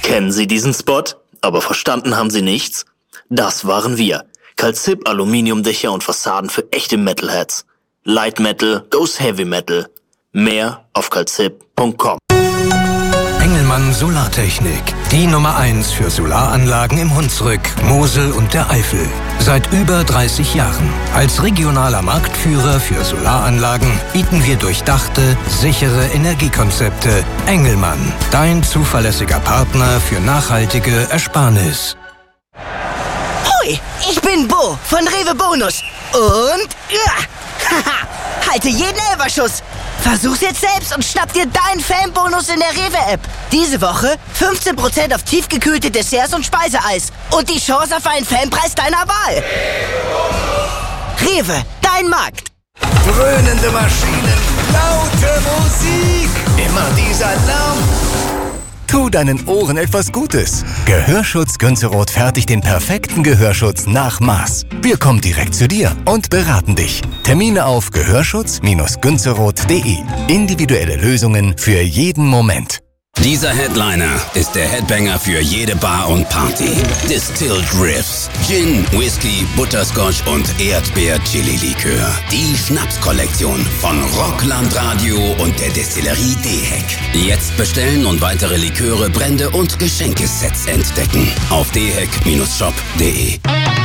Kennen Sie diesen Spot? Aber verstanden haben Sie nichts? Das waren wir. Calzip Aluminiumdächer und Fassaden für echte Metalheads. Light Metal goes Heavy Metal. Mehr auf calzip.com. Engelmann Solartechnik. Die Nummer 1 für Solaranlagen im Hunsrück, Mosel und der Eifel. Seit über 30 Jahren. Als regionaler Marktführer für Solaranlagen bieten wir durchdachte, sichere Energiekonzepte. Engelmann, dein zuverlässiger Partner für nachhaltige Ersparnis. Hoi, ich bin Bo von Rewe Bonus. Und halte jeden Elferschuss. Versuch's jetzt selbst und schnapp dir deinen Fanbonus in der Rewe-App. Diese Woche 15% auf tiefgekühlte Desserts und Speiseeis. Und die Chance auf einen Fanpreis deiner Wahl. Rewe, dein Markt. Dröhnende Maschinen, laute Musik, immer dieser Lärm. Tu deinen Ohren etwas Gutes. Gehörschutz Günzeroth fertigt den perfekten Gehörschutz nach Maß. Wir kommen direkt zu dir und beraten dich. Termine auf gehörschutz-günzeroth.de. Individuelle Lösungen für jeden Moment. Dieser Headliner ist der Headbanger für jede Bar und Party. Distilled Riffs, Gin, Whisky, Butterscotch und Erdbeer-Chili-Likör. Die Schnapskollektion von Rockland Radio und der Destillerie Deheck. Jetzt bestellen und weitere Liköre, Brände und Geschenkesets entdecken auf deheck-shop.de.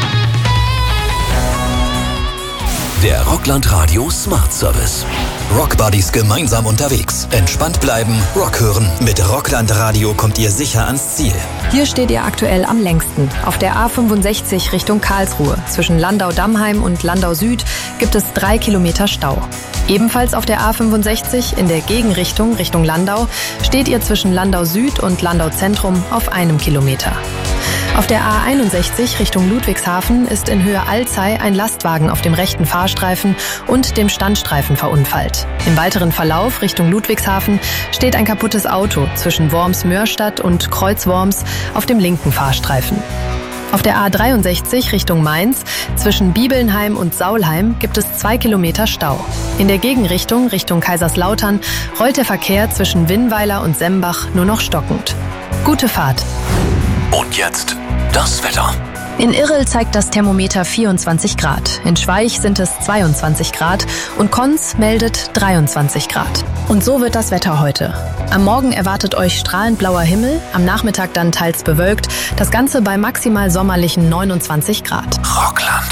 Der Rockland Radio Smart Service. Rockbuddies gemeinsam unterwegs. Entspannt bleiben, Rock hören. Mit Rockland Radio kommt ihr sicher ans Ziel. Hier steht ihr aktuell am längsten. Auf der A65 Richtung Karlsruhe. Zwischen Landau-Dammheim und Landau Süd gibt es 3 Kilometer Stau. Ebenfalls auf der A65 in der Gegenrichtung Richtung Landau steht ihr zwischen Landau Süd und Landau Zentrum auf 1 Kilometer. Auf der A61 Richtung Ludwigshafen ist in Höhe Alzey ein Lastwagen auf dem rechten Fahrstreifen und dem Standstreifen verunfallt. Im weiteren Verlauf Richtung Ludwigshafen steht ein kaputtes Auto zwischen Worms-Mörstadt und Kreuz-Worms auf dem linken Fahrstreifen. Auf der A63 Richtung Mainz zwischen Bibelnheim und Saulheim gibt es 2 Kilometer Stau. In der Gegenrichtung Richtung Kaiserslautern rollt der Verkehr zwischen Winnweiler und Sembach nur noch stockend. Gute Fahrt. Und jetzt das Wetter. In Irrel zeigt das Thermometer 24 Grad. In Schweich sind es 22 Grad und Konz meldet 23 Grad. Und so wird das Wetter heute. Am Morgen erwartet euch strahlend blauer Himmel, am Nachmittag dann teils bewölkt, das Ganze bei maximal sommerlichen 29 Grad. Rockland.